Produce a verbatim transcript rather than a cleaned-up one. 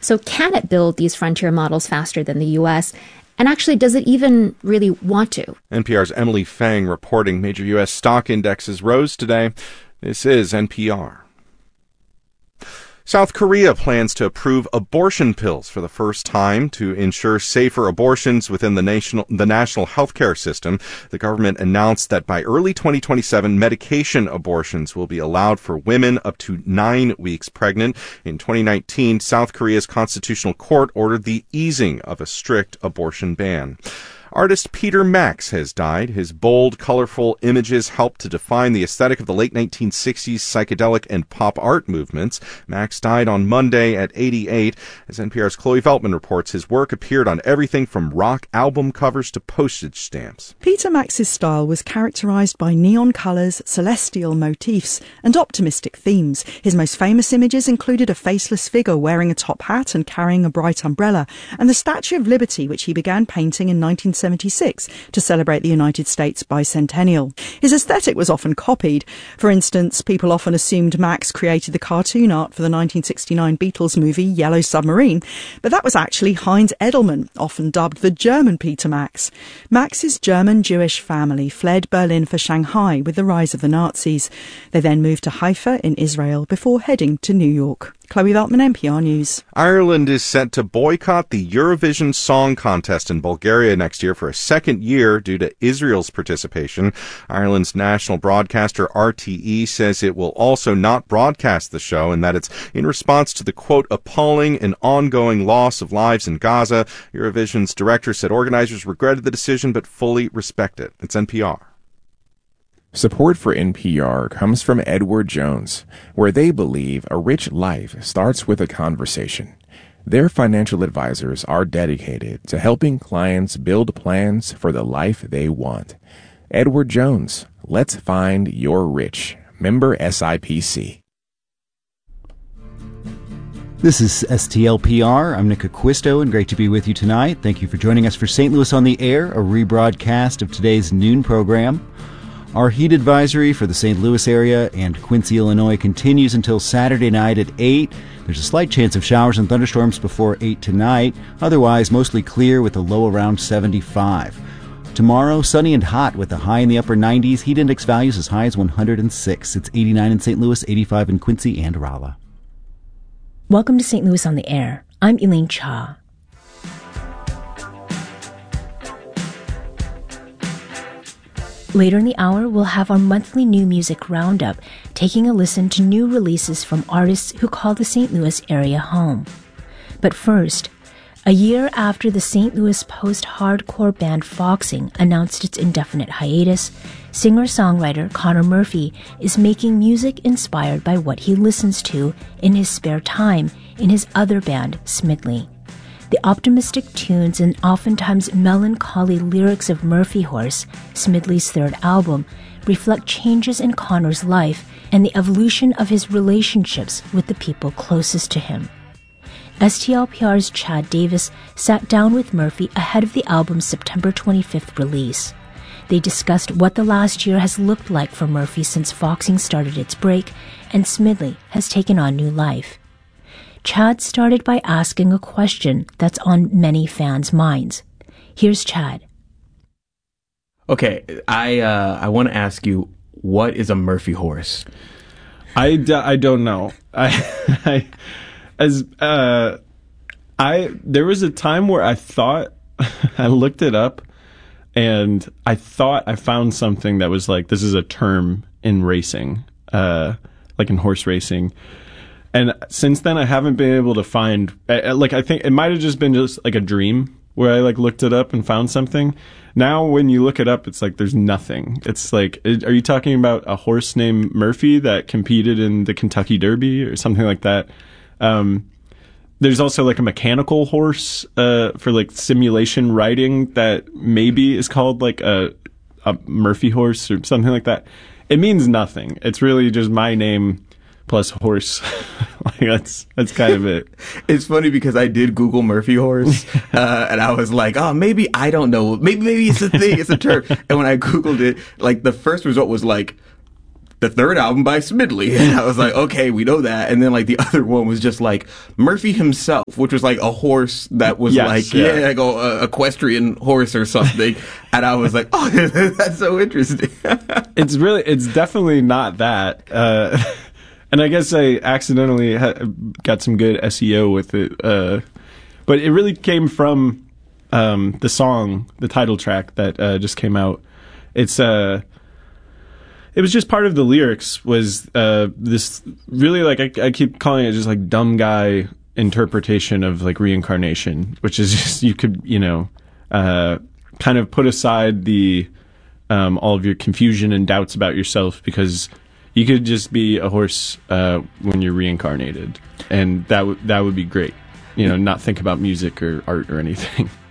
So can it build these frontier models faster than the U S? And actually, does it even really want to? N P R's Emily Fang reporting major U S stock indexes rose today. This is N P R. South Korea plans to approve abortion pills for the first time to ensure safer abortions within the national the national healthcare system. The government announced that by early twenty twenty-seven, medication abortions will be allowed for women up to nine weeks pregnant. In twenty nineteen, South Korea's constitutional court ordered the easing of a strict abortion ban. Artist Peter Max has died. His bold, colorful images helped to define the aesthetic of the late nineteen sixties psychedelic and pop art movements. Max died on Monday at eighty-eight. As N P R's Chloe Veltman reports, his work appeared on everything from rock album covers to postage stamps. Peter Max's style was characterized by neon colors, celestial motifs, and optimistic themes. His most famous images included a faceless figure wearing a top hat and carrying a bright umbrella, and the Statue of Liberty, which he began painting in nineteen seventy-six to celebrate the United States bicentennial. His aesthetic was often copied. For instance, people often assumed Max created the cartoon art for the nineteen sixty-nine Beatles movie Yellow Submarine, but that was actually Heinz Edelmann, often dubbed the German Peter Max. Max's German-Jewish family fled Berlin for Shanghai with the rise of the Nazis. They then moved to Haifa in Israel before heading to New York. Chloe Veltman, N P R News. Ireland is set to boycott the Eurovision Song Contest in Bulgaria next year for a second year due to Israel's participation. Ireland's national broadcaster R T E says it will also not broadcast the show and that it's in response to the, quote, appalling and ongoing loss of lives in Gaza. Eurovision's director said organizers regretted the decision but fully respect it. It's N P R. Support for N P R comes from Edward Jones, where they believe a rich life starts with a conversation. Their financial advisors are dedicated to helping clients build plans for the life they want. Edward Jones, let's find your rich. Member S I P C. This is S T L P R. I'm Nick Acquisto, and great to be with you tonight. Thank you for joining us for Saint Louis on the Air, a rebroadcast of today's noon program. Our heat advisory for the Saint Louis area and Quincy, Illinois continues until Saturday night at eight. There's a slight chance of showers and thunderstorms before eight tonight. Otherwise, mostly clear with a low around seventy-five. Tomorrow, sunny and hot with a high in the upper nineties. Heat index values as high as one hundred six. It's eighty-nine in Saint Louis, eighty-five in Quincy and Rolla. Welcome to Saint Louis on the Air. I'm Elaine Cha. Later in the hour, we'll have our monthly new music roundup, taking a listen to new releases from artists who call the Saint Louis area home. But first, a year after the Saint Louis post-hardcore band Foxing announced its indefinite hiatus, singer-songwriter Connor Murphy is making music inspired by what he listens to in his spare time in his other band, Smidley. The optimistic tunes and oftentimes melancholy lyrics of Murphy Horse, Smidley's third album, reflect changes in Connor's life and the evolution of his relationships with the people closest to him. S T L P R's Chad Davis sat down with Murphy ahead of the album's September twenty-fifth release. They discussed what the last year has looked like for Murphy since Foxing started its break and Smidley has taken on new life. Chad started by asking a question that's on many fans' minds. Here's Chad. Okay, I uh, I want to ask you, what is a Murphy horse? I, d- I don't know. I, I as uh, I there was a time where I thought I looked it up, and I thought I found something that was like, this is a term in racing, uh, like in horse racing. And since then, I haven't been able to find, like, I think it might have just been just like a dream where I like looked it up and found something. Now, when you look it up, it's like there's nothing. It's like, are you talking about a horse named Murphy that competed in the Kentucky Derby or something like that? Um, there's also like a mechanical horse uh, for like simulation riding that maybe is called like a, a Murphy horse or something like that. It means nothing. It's really just my name plus horse. Like that's that's kind of it. It's funny because I did Google Murphy horse, uh, and I was like, oh, maybe, I don't know. Maybe maybe it's a thing, it's a term. And when I Googled it, like the first result was like the third album by Smidley. And I was like, okay, we know that. And then like the other one was just like Murphy himself, which was like a horse that was Yes, like, yeah. yeah, like a, a equestrian horse or something. And I was like, oh, that's so interesting. It's really, it's definitely not that. Uh, and I guess I accidentally ha- got some good S E O with it. Uh, but it really came from um, the song, the title track that uh, just came out. It's uh, it was just part of the lyrics was uh, this really like I, I keep calling it just like dumb guy interpretation of like reincarnation, which is just you could you know uh, kind of put aside the um, all of your confusion and doubts about yourself because you could just be a horse uh, when you're reincarnated, and that would that would be great. You know, not think about music or art or anything.